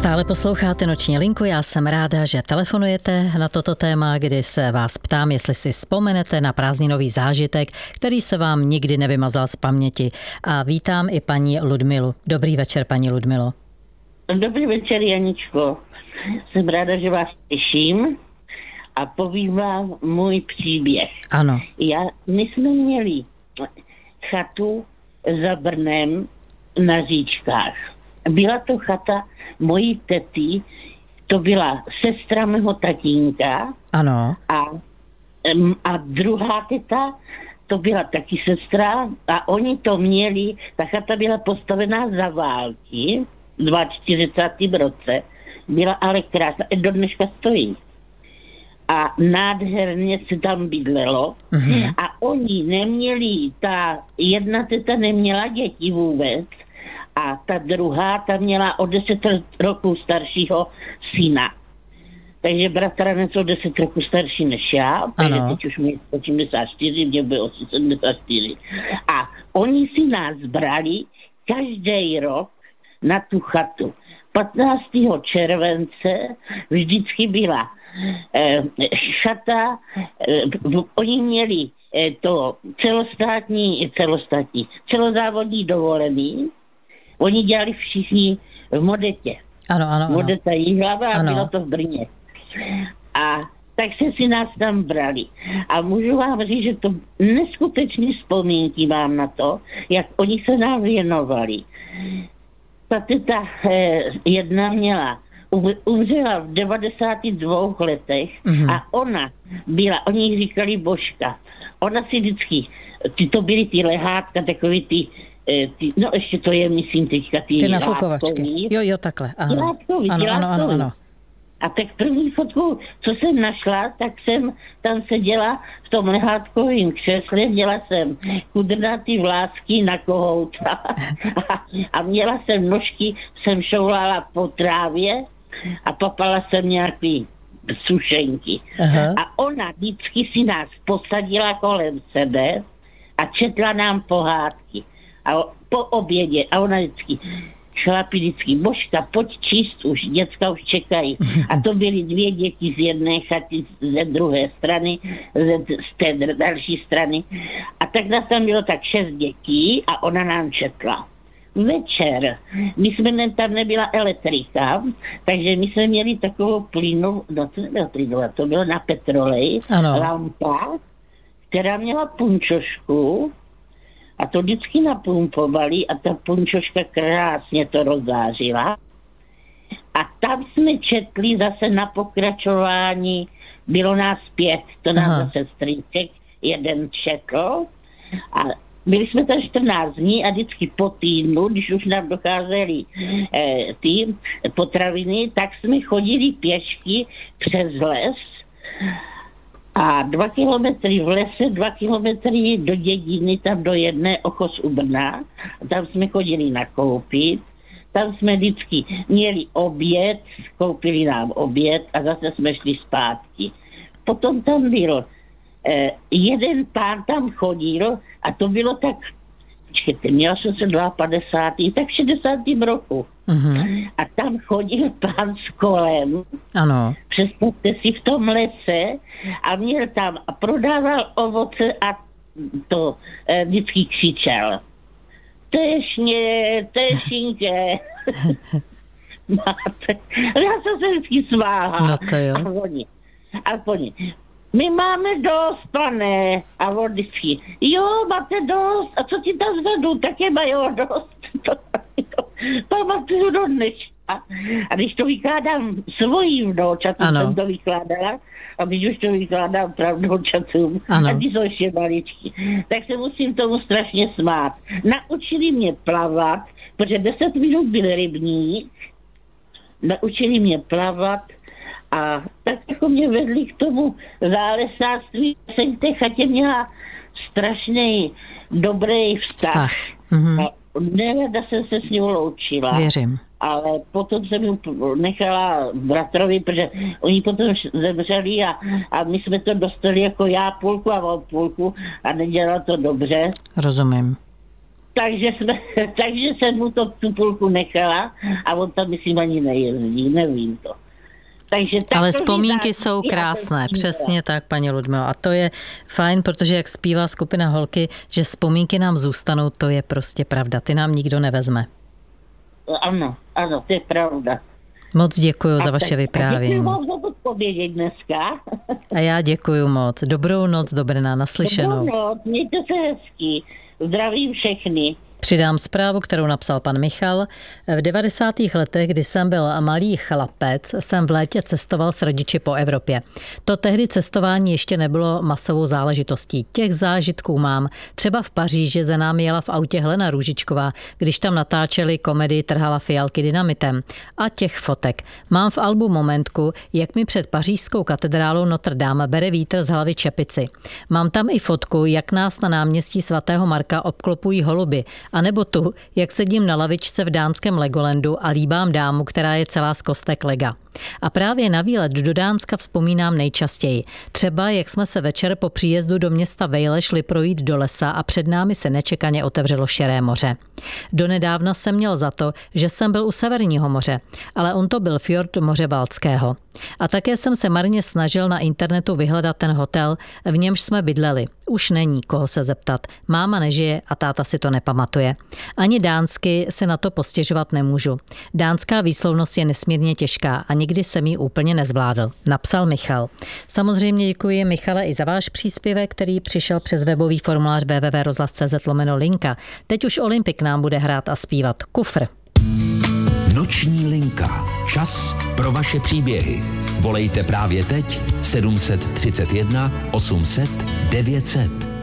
Stále posloucháte Noční linku, já jsem ráda, že telefonujete na toto téma, kdy se vás ptám, jestli si vzpomenete na prázdninový zážitek, který se vám nikdy nevymazal z paměti. A vítám i paní Ludmilu. Dobrý večer, paní Ludmilo. Dobrý večer, Janičko. Jsem ráda, že vás slyším a povím vám můj příběh. Ano. My jsme měli chatu za Brnem na Říčkách. Byla to chata mojí tety, to byla sestra mého tatínka. Ano. A druhá teta, to byla taky sestra a oni to měli, ta chata byla postavená za války v 42. roce, byla ale krásná, do dneška stojí. A nádherně se tam bydlelo. Mm-hmm. A oni neměli, ta jedna teta neměla děti vůbec a ta druhá, ta měla o 10 roků staršího syna. Takže bratranec o 10 roků starší než já, takže teď už mi 84, mě bylo 74. A oni si nás brali každý rok na tu chatu. 15. července vždycky byla chata, oni měli to celozávodní dovolený, oni dělali všichni v Modetě. Ano. Modeta Jihlava a bylo to v Brně. A tak se si nás tam brali. A můžu vám říct, že to neskutečné vzpomínky mám na to, jak oni se nám věnovali. Ta teta jedna umřela v 92 letech a ona byla, oni jí říkali Božka. Ona si vždycky, to byly ty lehátka, takový ty, no ještě to je, myslím teďka, ty nafukovačky. Jo, takhle. Ano. A tak první fotku, co jsem našla, tak jsem tam seděla v tom lehátkovém křesle, měla jsem kudrnatý vlásky na kohouta a měla jsem nožky, jsem šoulala po trávě a papala jsem nějaký sušenky. Aha. A ona vždycky si nás posadila kolem sebe a četla nám pohádky. A po obědě, a ona vždycky, chlapi vždycky, Božka, pojď číst už, děcka už čekají. A to byly 2 děti z jedné chaty, ze druhé strany, z té další strany. A tak nás tam bylo tak 6 dětí a ona nám četla. Večer, tam nebyla elektrika, takže my jsme měli takovou to bylo na petrolej, lampa, která měla punčošku, a to vždycky napumpovali a ta punčoška krásně to rozzářila. A tam jsme četli zase na pokračování, bylo nás 5, to nám zase strýček, jeden četl. A byli jsme tam 14 dní a vždycky po týdnu, když už nám docházely ty potraviny, tak jsme chodili pěšky přes les. A 2 kilometry v lese, 2 kilometry do dědiny, tam do jedné okos u Brna. Tam jsme chodili nakoupit. Tam jsme vždycky měli oběd, koupili nám oběd a zase jsme šli zpátky. Potom tam byl jeden pán tam chodil a to bylo tak, měla jsem se 52, tak v 60. roku. Uh-huh. A tam chodil pán s kolem. Ano. Představte si v tom lese a měl tam a prodával ovoce a to vždycky křičel. To je šinké. Já jsem se vždycky sváhal. No to jo. A oni, my máme dost, pane. A on vždycky, jo, máte dost. A co ti tam zvedu, také mají dost. Pamatuju do dneška. A když to vykládám svojím vnoučatům, jsem to vykládala, a když už to vykládám pravdoučatům, a ty jsou ještě maličky, tak se musím tomu strašně smát. Naučili mě plavat, protože 10 minut byl rybník, naučili mě plavat a tak jako mě vedli k tomu zálesáctví. Jsem v té chatě měla strašný dobrý vztah. Mm-hmm. Nerada jsem se s ním loučila. Věřím. Ale potom jsem ji nechala bratrovi, protože oni potom zemřeli a my jsme to dostali jako já půlku a on půlku a nedělalo to dobře. Rozumím. takže jsem mu to tu půlku nechala a on tam myslím ani nejezdí, nevím to. Ale vzpomínky jsou krásné, přesně tak, paní Ludmilo. A to je fajn, protože jak zpívá skupina Holky, že vzpomínky nám zůstanou, to je prostě pravda. Ty nám nikdo nevezme. Ano, to je pravda. Moc děkuju za vaše vyprávění. Děkuju vám za odpovědět dneska. A já děkuju moc. Dobrou noc, Dobrná, naslyšenou. Dobrou noc, mějte se hezky. Zdravím všechny. Přidám zprávu, kterou napsal pan Michal. V 90. letech, kdy jsem byl malý chlapec, jsem v létě cestoval s rodiči po Evropě. To tehdy cestování ještě nebylo masovou záležitostí. Těch zážitků mám. Třeba v Paříži za námi jela v autě Helena Růžičková, když tam natáčeli komedii Trhala fialky dynamitem. A těch fotek. Mám v albu momentku, jak mi před pařížskou katedrálou Notre Dame bere vítr z hlavy čepici. Mám tam i fotku, jak nás na náměstí svatého Marka obklopují holuby. A nebo tu, jak sedím na lavičce v dánském Legolandu a líbám dámu, která je celá z kostek lega. A právě na výlet do Dánska vzpomínám nejčastěji. Třeba jak jsme se večer po příjezdu do města Vejle šli projít do lesa a před námi se nečekaně otevřelo širé moře. Donedávna jsem měl za to, že jsem byl u Severního moře, ale on to byl fjord moře Baltského. A také jsem se marně snažil na internetu vyhledat ten hotel, v němž jsme bydleli. Už není koho se zeptat. Máma nežije a táta si to nepamatuje. Ani dánsky se na to postěžovat nemůžu. Dánská výslovnost je nesmírně těžká a nikdy jsem ji úplně nezvládl, napsal Michal. Samozřejmě děkuji, Michale, i za váš příspěvek, který přišel přes webový formulář www.rozhlas.cz/linka. Teď už Olympik nám bude hrát a zpívat Kufr. Noční linka. Čas pro vaše příběhy. Volejte právě teď 731 800 900.